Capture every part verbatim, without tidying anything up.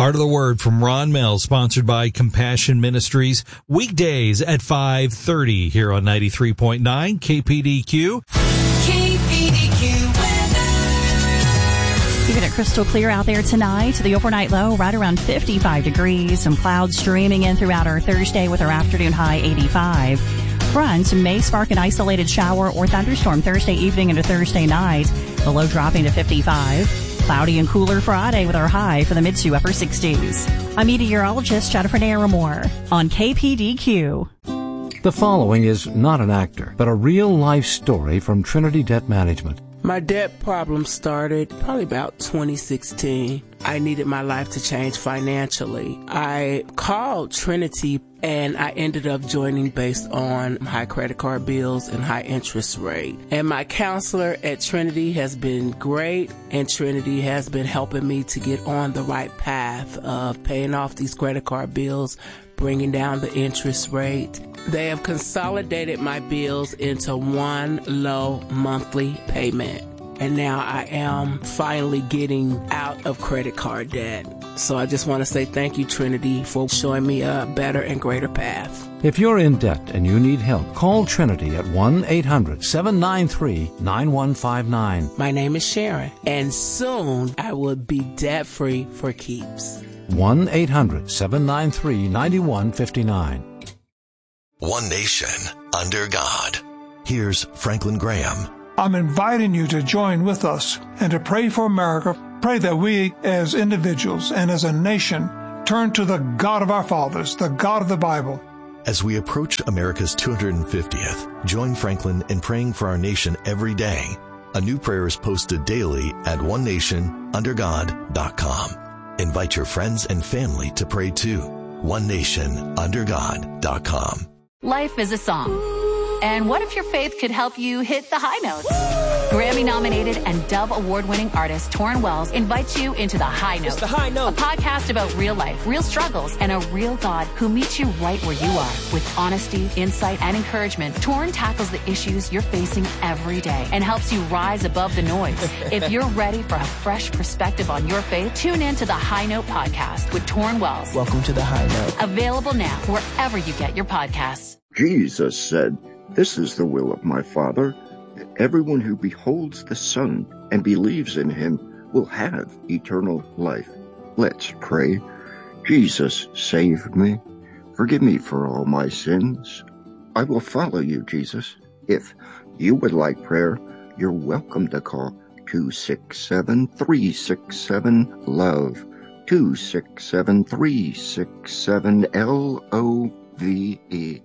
Heart of the Word from Ron Mel, sponsored by Compassion Ministries, weekdays at five thirty here on ninety-three point nine K P D Q. K P D Q weather. Keeping it crystal clear out there tonight. The overnight low right around fifty-five degrees. Some clouds streaming in throughout our Thursday with our afternoon high eighty-five. Fronts may spark an isolated shower or thunderstorm Thursday evening into Thursday night. The low dropping to fifty-five. Cloudy and cooler Friday with our high for the mid to upper sixties. I'm meteorologist Jennifer Naramore on K P D Q. The following is not an actor, but a real-life story from Trinity Debt Management. My debt problem started probably about twenty sixteen. I needed my life to change financially. I called Trinity and I ended up joining based on high credit card bills and high interest rate. And my counselor at Trinity has been great, and Trinity has been helping me to get on the right path of paying off these credit card bills, bringing down the interest rate. They have consolidated my bills into one low monthly payment. And now I am finally getting out of credit card debt. So I just want to say thank you, Trinity, for showing me a better and greater path. If you're in debt and you need help, call Trinity at one eight hundred seven nine three nine one five nine. My name is Sharon, and soon I will be debt-free for keeps. one eight hundred seven nine three nine one five nine. One nation under God. Here's Franklin Graham. I'm inviting you to join with us and to pray for America. Pray that we as individuals and as a nation turn to the God of our fathers, the God of the Bible. As we approach America's two hundred fiftieth, join Franklin in praying for our nation every day. A new prayer is posted daily at one nation under god dot com. Invite your friends and family to pray too. one nation under god dot com. Life is a song. And what if your faith could help you hit the high notes? Grammy-nominated and Dove Award-winning artist Torrin Wells invites you into The High Note. It's The High Note. A podcast about real life, real struggles, and a real God who meets you right where you are. With honesty, insight, and encouragement, Torrin tackles the issues you're facing every day and helps you rise above the noise. If you're ready for a fresh perspective on your faith, tune in to The High Note podcast with Torrin Wells. Welcome to The High Note. Available now wherever you get your podcasts. Jesus said, "This is the will of my Father, that everyone who beholds the Son and believes in him will have eternal life." Let's pray. Jesus, save me. Forgive me for all my sins. I will follow you, Jesus. If you would like prayer, you're welcome to call two six seven, three six seven, LOVE, two six seven, three six seven, L O V E.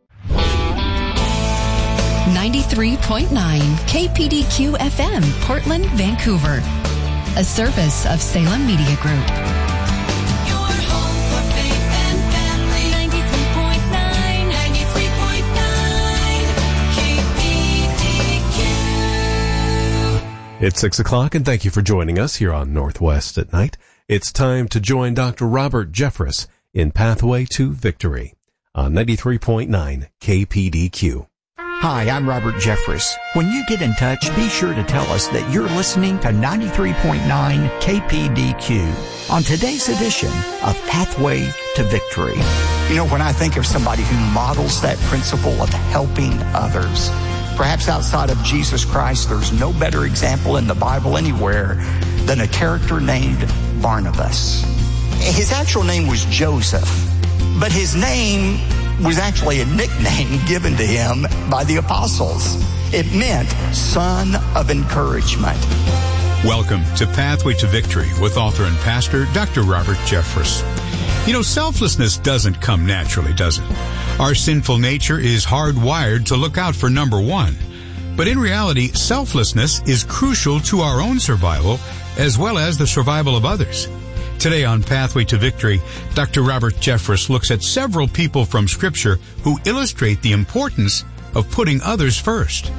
ninety-three point nine K P D Q F M, Portland, Vancouver. A service of Salem Media Group. Your home for faith and family. ninety-three point nine, ninety-three point nine K P D Q. It's six o'clock, and thank you for joining us here on Northwest at Night. It's time to join Doctor Robert Jeffress in Pathway to Victory on ninety-three point nine K P D Q. Hi, I'm Robert Jeffress. When you get in touch, be sure to tell us that you're listening to ninety-three point nine K P D Q on today's edition of Pathway to Victory. You know, when I think of somebody who models that principle of helping others, perhaps outside of Jesus Christ, there's no better example in the Bible anywhere than a character named Barnabas. His actual name was Joseph, but his name was actually a nickname given to him by the apostles. It meant son of encouragement. Welcome to Pathway to Victory with author and pastor Doctor Robert Jeffress. You know, selflessness doesn't come naturally, does it? Our sinful nature is hardwired to look out for number one. But in reality, selflessness is crucial to our own survival as well as the survival of others. Today on Pathway to Victory, Doctor Robert Jeffress looks at several people from Scripture who illustrate the importance of putting others first.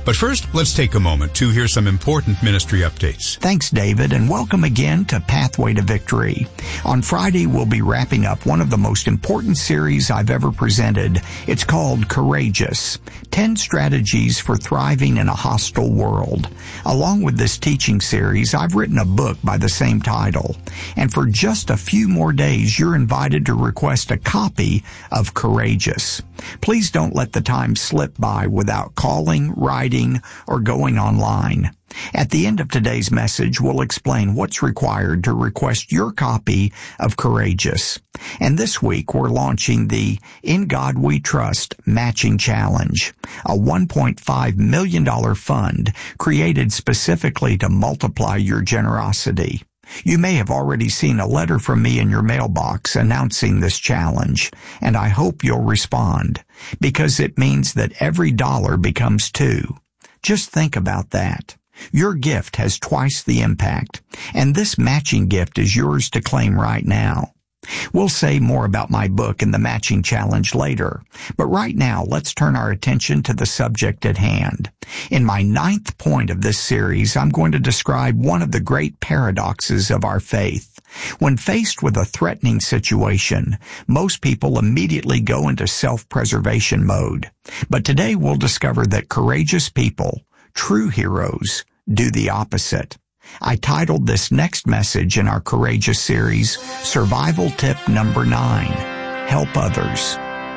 But first, let's take a moment to hear some important ministry updates. Thanks, David, and welcome again to Pathway to Victory. On Friday, we'll be wrapping up one of the most important series I've ever presented. It's called Courageous, ten Strategies for Thriving in a Hostile World. Along with this teaching series, I've written a book by the same title. And for just a few more days, you're invited to request a copy of Courageous. Please don't let the time slip by without calling, writing, or going online. At the end of today's message, we'll explain what's required to request your copy of Courageous. And this week, we're launching the In God We Trust Matching Challenge, a one point five million dollars fund created specifically to multiply your generosity. You may have already seen a letter from me in your mailbox announcing this challenge, and I hope you'll respond, because it means that every dollar becomes two. Just think about that. Your gift has twice the impact, and this matching gift is yours to claim right now. We'll say more about my book and the matching challenge later, but right now let's turn our attention to the subject at hand. In my ninth point of this series, I'm going to describe one of the great paradoxes of our faith. When faced with a threatening situation, most people immediately go into self-preservation mode. But today we'll discover that courageous people, true heroes, do the opposite. I titled this next message in our Courageous series, Survival Tip Number Nine, Help Others.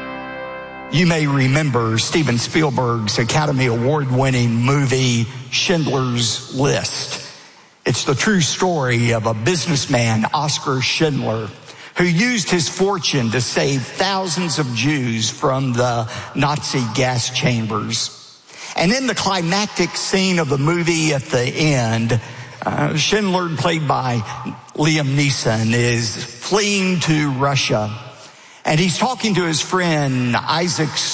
You may remember Steven Spielberg's Academy Award-winning movie, Schindler's List. It's the true story of a businessman, Oskar Schindler, who used his fortune to save thousands of Jews from the Nazi gas chambers. And in the climactic scene of the movie at the end, Uh, Schindler, played by Liam Neeson, is fleeing to Russia. And he's talking to his friend Isaac